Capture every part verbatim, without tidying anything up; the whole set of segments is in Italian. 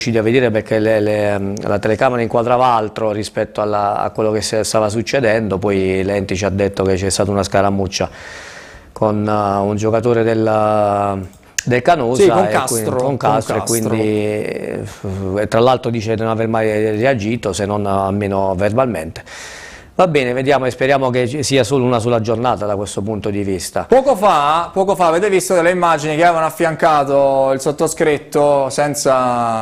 a vedere perché le, le, la telecamera inquadrava altro rispetto alla, a quello che stava succedendo, poi Lenti ci ha detto che c'è stata una scaramuccia con uh, un giocatore del, del Canosa, sì, con e Castro, quindi, con Castro, con Castro. e quindi eh, tra l'altro dice di non aver mai reagito, se non almeno verbalmente. Va bene, vediamo e speriamo che sia solo una sola giornata da questo punto di vista. Poco fa, poco fa avete visto delle immagini che avevano affiancato il sottoscritto senza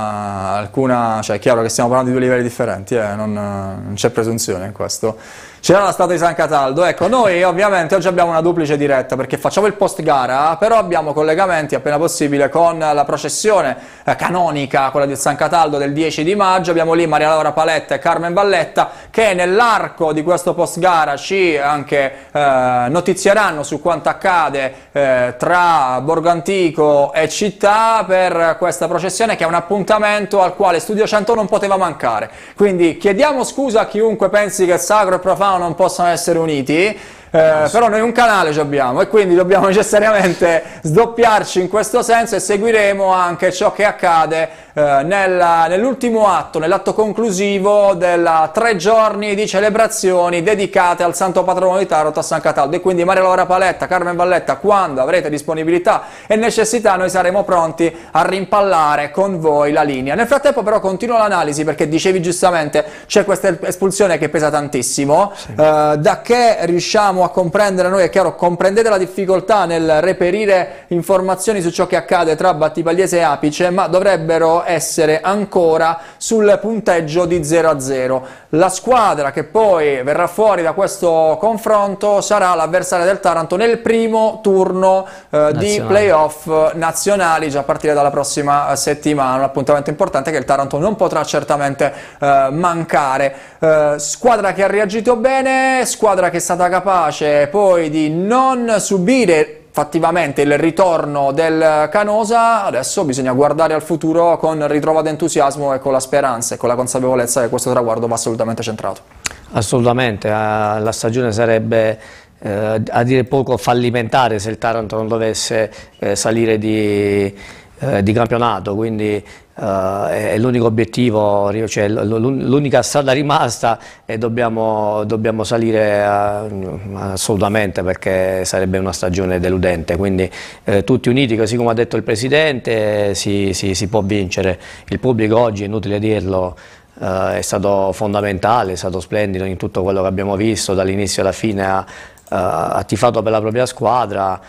alcuna... cioè è chiaro che stiamo parlando di due livelli differenti, eh? non, non c'è presunzione in questo. C'era la statua di San Cataldo, ecco, noi ovviamente oggi abbiamo una duplice diretta perché facciamo il post gara, però abbiamo collegamenti appena possibile con la processione eh, canonica, quella di San Cataldo del dieci di maggio, abbiamo lì Maria Laura Paletta e Carmen Valletta che nell'arco di questo post gara ci anche eh, notizieranno su quanto accade eh, tra Borgo Antico e città per questa processione, che è un appuntamento al quale Studio cento non poteva mancare. Quindi chiediamo scusa a chiunque pensi che sacro e profano non possano essere uniti, eh, però noi un canale ci abbiamo e quindi dobbiamo necessariamente sdoppiarci in questo senso e seguiremo anche ciò che accade eh, nell'ultimo atto, nell'atto conclusivo della tre giorni di celebrazioni dedicate al santo patrono di Taranto, a San Cataldo. E quindi Maria Laura Paletta, Carmen Valletta, quando avrete disponibilità e necessità noi saremo pronti a rimpallare con voi la linea. Nel frattempo però continua l'analisi, perché dicevi giustamente c'è questa espulsione che pesa tantissimo, sì. eh, da che riusciamo a comprendere noi, è chiaro, comprendete la difficoltà nel reperire informazioni su ciò che accade tra Battipagliese e Apice, ma dovrebbero essere ancora sul punteggio di zero a zero. La squadra che poi verrà fuori da questo confronto sarà l'avversaria del Taranto nel primo turno eh, di playoff nazionali, già a partire dalla prossima settimana, un appuntamento importante che il Taranto non potrà certamente eh, mancare. Eh, squadra che ha reagito bene, squadra che è stata capace poi di non subire fattivamente il ritorno del Canosa. Adesso bisogna guardare al futuro con ritrovato entusiasmo e con la speranza e con la consapevolezza che questo traguardo va assolutamente centrato. Assolutamente, eh, la stagione sarebbe eh, a dire poco fallimentare se il Taranto non dovesse eh, salire di, eh, di campionato, quindi Uh, è l'unico obiettivo, cioè l'unica strada rimasta, e dobbiamo, dobbiamo salire uh, assolutamente, perché sarebbe una stagione deludente. Quindi eh, tutti uniti, così come ha detto il Presidente, si, si, si può vincere. Il pubblico oggi, è inutile dirlo, uh, è stato fondamentale, è stato splendido in tutto quello che abbiamo visto, dall'inizio alla fine ha, uh, ha tifato per la propria squadra.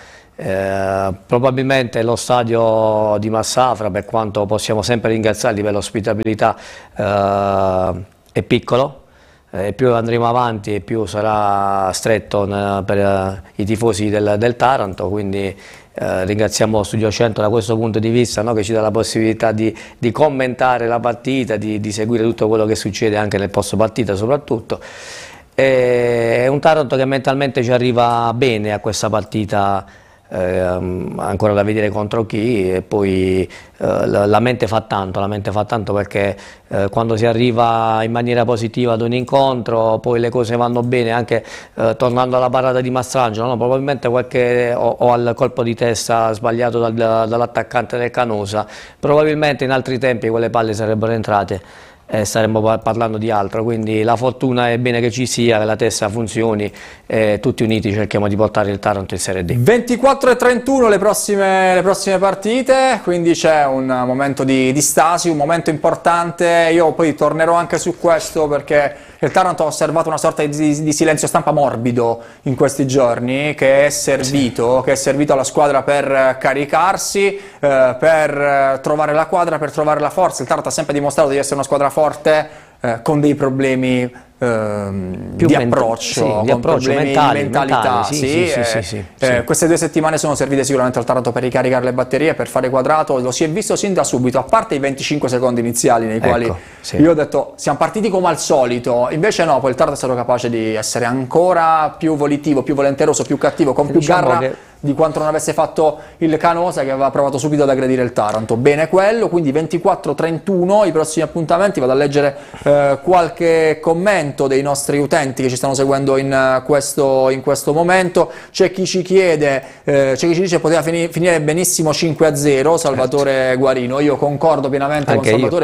Eh, probabilmente lo stadio di Massafra, per quanto possiamo sempre ringraziarli per l'ospitabilità, eh, è piccolo, e eh, più andremo avanti e più sarà stretto eh, per eh, i tifosi del, del Taranto, quindi eh, ringraziamo Studio cento da questo punto di vista, no, che ci dà la possibilità di, di commentare la partita, di, di seguire tutto quello che succede anche nel post partita soprattutto. E, è un Taranto che mentalmente ci arriva bene a questa partita. Eh, ancora da vedere contro chi, e poi eh, la, la mente fa tanto, la mente fa tanto perché eh, quando si arriva in maniera positiva ad un incontro, poi le cose vanno bene, anche eh, tornando alla parata di Mastrangelo, no? Probabilmente qualche, o, o al colpo di testa sbagliato dal, dall'attaccante del Canosa, probabilmente in altri tempi quelle palle sarebbero entrate e staremmo parlando di altro. Quindi la fortuna è bene che ci sia, che la testa funzioni, e tutti uniti cerchiamo di portare il Taranto in Serie D. ventiquattro e trentuno le prossime, le prossime partite, quindi c'è un momento di, di stasi, un momento importante. Io poi tornerò anche su questo, perché il Taranto ha osservato una sorta di, di silenzio stampa morbido in questi giorni, che è servito, sì. che è servito alla squadra per caricarsi, eh, per trovare la quadra, per trovare la forza. Il Taranto ha sempre dimostrato di essere una squadra forte, eh, con dei problemi ehm, di approccio, sì, di con approccio problemi mentali, di mentalità. mentali, sì, sì, sì, eh, sì, sì, eh, sì. Queste due settimane sono servite sicuramente al Taranto per ricaricare le batterie, per fare quadrato. Lo si è visto sin da subito, a parte i venticinque secondi iniziali nei quali ecco, sì. io ho detto siamo partiti come al solito, invece no, poi il Taranto è stato capace di essere ancora più volitivo, più volenteroso, più cattivo, con più diciamo garra che... di quanto non avesse fatto il Canosa, che aveva provato subito ad aggredire il Taranto. Bene quello, quindi ventiquattro trentuno i prossimi appuntamenti. Vado a leggere eh, qualche commento dei nostri utenti che ci stanno seguendo in, uh, questo, in questo momento. C'è chi ci chiede, eh, c'è chi ci dice che poteva fini, finire benissimo cinque a zero Salvatore certo. Guarino. Io concordo pienamente Anche con Salvatore. Io.